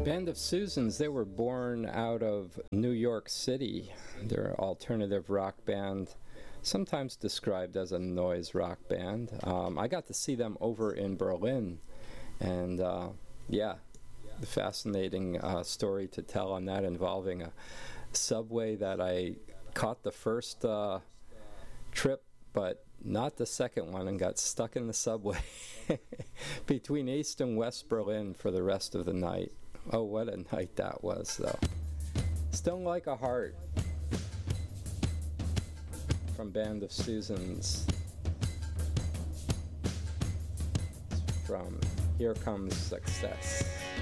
Band of Susans, they were born out of New York City. They're an alternative rock band, sometimes described as a noise rock band. I got to see them over in Berlin, and yeah, the fascinating story to tell on that, involving a subway that I caught the first trip, but not the second one, and got stuck in the subway between East and West Berlin for the rest of the night. Oh, what a night that was, though. Stone Like a Heart from Band of Susans, from Here Comes Success.